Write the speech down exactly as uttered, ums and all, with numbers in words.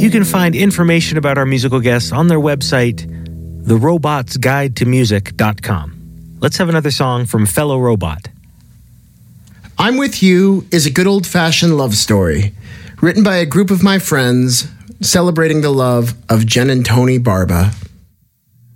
You can find information about our musical guests on their website, the robots guide to music dot com. Let's have another song from Fellow Robot. I'm With You is a good old-fashioned love story, written by a group of my friends celebrating the love of Jen and Tony Barba.